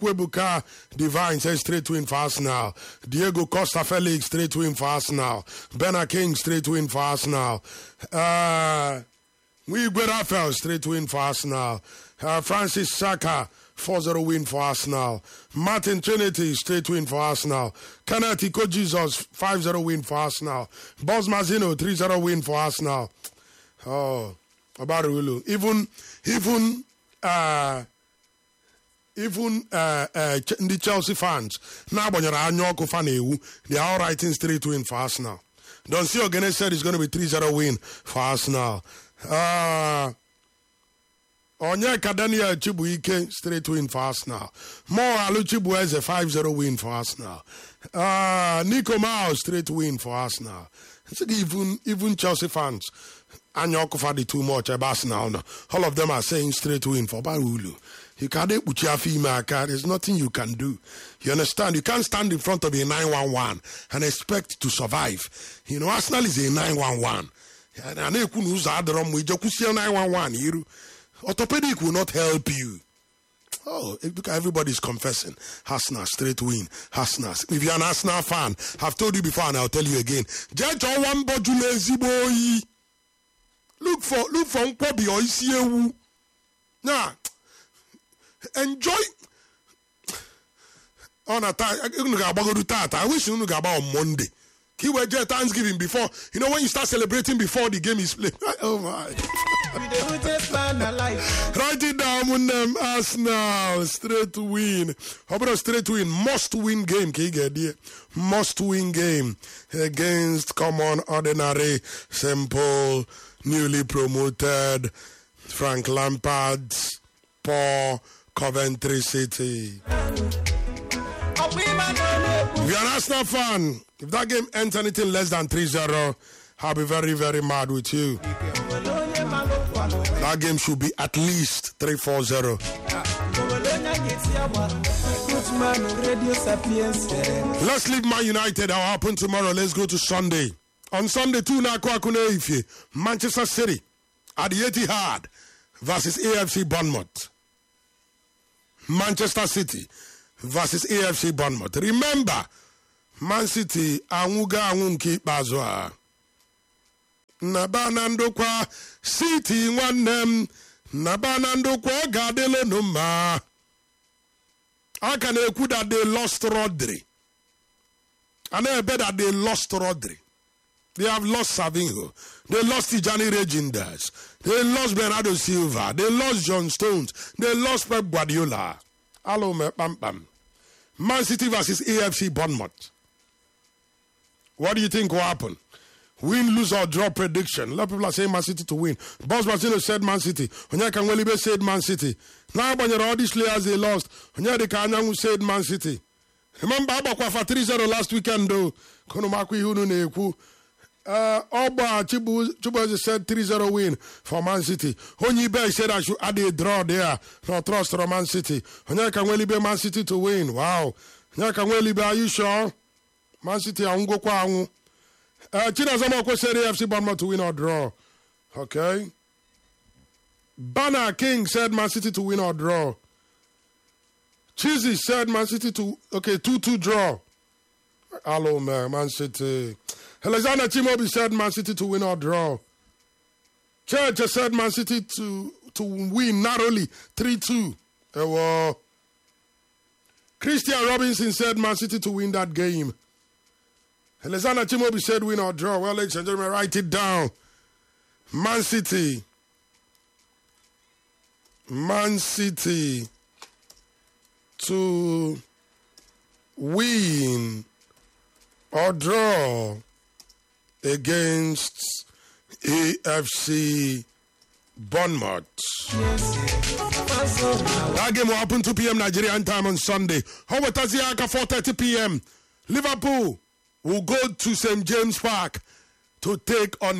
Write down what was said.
Kwebuka Divine says straight win for Arsenal. Diego Costa Felix straight win for Arsenal. Bernard King straight win for Arsenal. Wigwe Raphael straight win for Arsenal. Francis Saka 4-0 win for Arsenal. Martin Trinity straight win for Arsenal. Kenneth Iko Jesus 5-0 win for Arsenal. Boz Mazino 3-0 win for Arsenal. Oh, Abarulu. Even the Chelsea fans now they are all writing straight win for Arsenal. Don't see Ogene said it's going to be 3-0 win for Arsenal. Onyeka Daniel Chibuike straight win for Arsenal. Mo Aluchibu has a 5-0 win for Arsenal. Nico Mao straight win for Arsenal. Even Chelsea fans Anyokofadi too much about Arsenal now. All of them are saying straight win for Barulu. You can't put your female card. There's nothing you can do. You understand? You can't stand in front of a 911 and expect to survive. You know, Arsenal is a 911. And they couldn't use the room with Jokusia 911. Orthopedic will not help you. Oh, look, everybody's confessing. Arsenal, straight win. Arsenal. If you're an Arsenal fan, I've told you before and I'll tell you again. Judge one lazy boy. Look for Nkwobi or Isiewu. Now, enjoy. On a time, I wish you knew about on Monday. He was just Thanksgiving before. You know when you start celebrating before the game is played. Oh my. Write it down with them. Arsenal straight win. How about a straight win? Must win game. Can you get there? Must win game against common, ordinary, simple, newly promoted Frank Lampard's poor Coventry City. If you're an Arsenal fan, if that game ends anything less than 3-0, I'll be very, very mad with you. That game should be at least 3-4-0. Let's leave Man United. That'll happen tomorrow. Let's go to Sunday. On Sunday, Manchester City at the Etihad versus AFC Bournemouth. Manchester City versus AFC Bournemouth. Remember, Man City anwuga anwunki bazwa. Nabanando kwa City nwannem. Nabanando kwa gadele numa. I can equate that they lost Rodri. And I bet that they lost Rodri. They have lost Savinho. They lost Tijani Regindas. They lost Bernardo Silva. They lost John Stones. They lost Pep Guardiola. Hello, pam pam. Man City versus AFC Bournemouth. What do you think will happen? Win, lose, or draw prediction. A lot of people are saying Man City to win. Boss Martino said Man City. Onyeka Nwelibe said Man City. Now, when all these players they lost, Onyeka Kanyangu said Man City. Remember, Abakwa for 3-0 last weekend, though. Konomakwi Hunu Neku. Oba Chibu said 3-0 win for Man City. Onyibe said I should add a draw there. No trust for Man City. Onyeka Nwelibe Man City to win. Wow. Onyeka Nwelibe, are you sure? Man City ango kwa angu. China Zamoko said AFC Bournemouth to win or draw. Okay. Banner King said Man City to win or draw. Cheesy said Man City to 2-2 draw. Hello, Man City. Alexander Chimobi said Man City to win or draw. Church said Man City to win narrowly 3-2. Christian Robinson said Man City to win that game. Alexander Chimobi said win or draw. Well, ladies and gentlemen, write it down. Man City to win or draw against AFC Bournemouth. That game will happen 2 p.m. Nigerian time on Sunday. Howataziaka 4:30 p.m. Liverpool will go to St. James Park to take on